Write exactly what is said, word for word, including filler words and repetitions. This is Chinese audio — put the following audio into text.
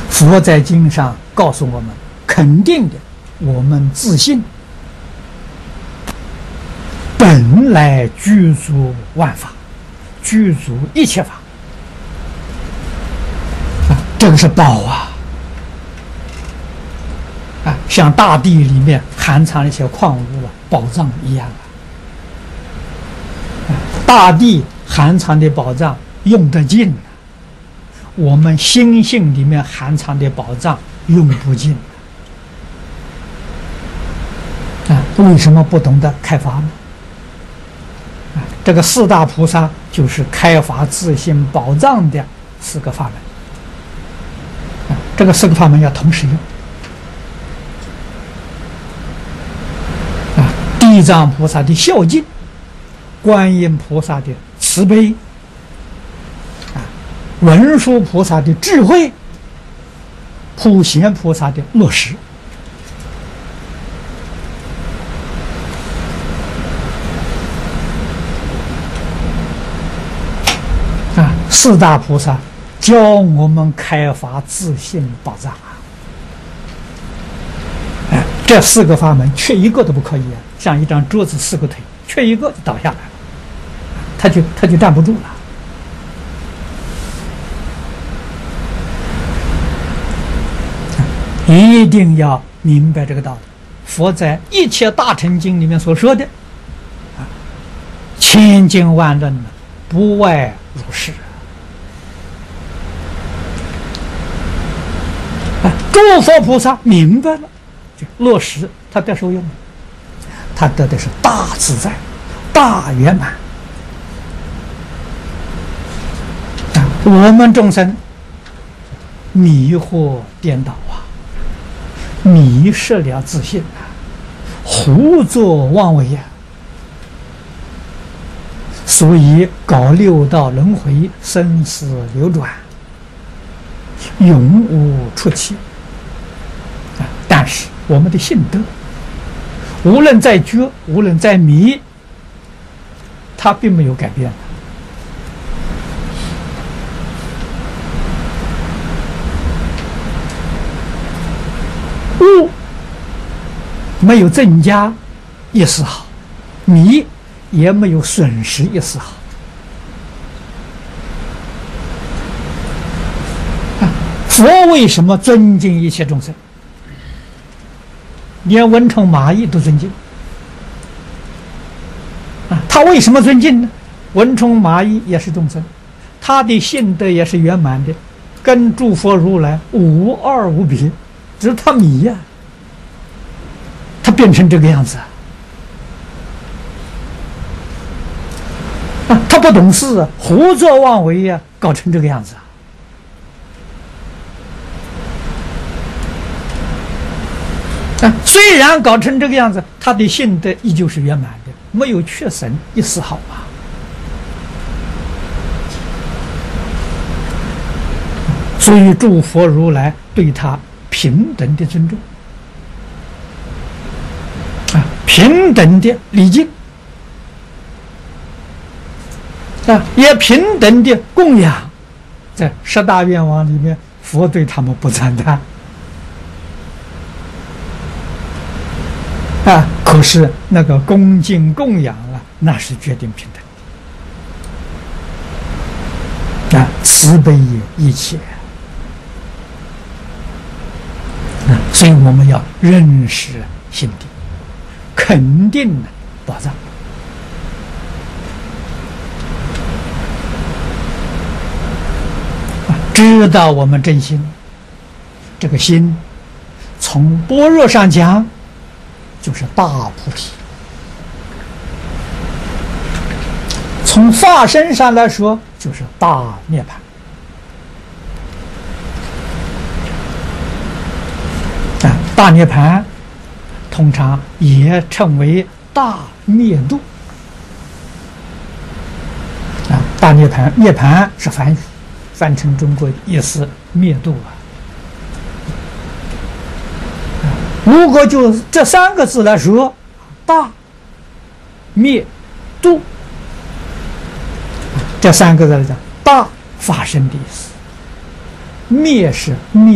佛在经上告诉我们，肯定的，我们自信本来具足万法，具足一切法啊，这个是宝啊！啊，像大地里面含藏一些矿物啊、宝藏一样啊。啊，大地含藏的宝藏用得尽，我们心性里面含藏的宝藏用不尽。啊，为什么不懂得开发呢？啊，这个四大菩萨就是开发自性宝藏的四个法门。啊，这个四个法门要同时用。啊，地藏菩萨的孝敬，观音菩萨的慈悲，啊，文殊菩萨的智慧，普贤菩萨的落实。啊，四大菩萨教我们开发自性宝藏啊！哎，这四个法门缺一个都不可以啊，像一张桌子四个腿，缺一个就倒下来了，他就他就站不住了。一定要明白这个道理。佛在一切大乘经里面所说的啊，千经万论呢，不外如是啊。诸佛菩萨明白了，就落实，他得受用了，他得的是大自在、大圆满啊。我们众生迷惑颠倒啊，迷失了自信啊，胡作妄为呀、啊，所以搞六道轮回、生死流转，永无出期啊。但是我们的信德，无论在觉，无论在迷，它并没有改变。悟没有增加一丝毫，迷也没有损失一丝毫。啊，佛为什么尊敬一切众生？连蚊虫蚂蚁都尊敬。啊，他为什么尊敬呢？蚊虫蚂蚁也是众生，他的性德也是圆满的，跟诸佛如来无二无别。只是他迷呀、啊，他变成这个样子啊！啊，他不懂事啊，胡作妄为呀、啊，搞成这个样子啊！啊，虽然搞成这个样子，他的性德依旧是圆满的，没有缺损一丝毫啊！所以诸佛如来对他平等的尊重啊，平等的礼敬啊，也平等的供养。在十大愿望里面，佛对他们不赞叹啊，可是那个恭敬供养啊，那是决定平等啊，慈悲也一切。所以我们要认识心地，肯定宝藏啊，知道我们真心。这个心从般若上讲就是大菩提，从法身上来说就是大涅槃。啊，大涅槃通常也称为大灭度。啊，大涅槃，涅槃是梵语，翻成中国的意思灭度啊。啊，如果就这三个字来说，大、灭、度，这三个字来讲，大法身的意思，灭是灭。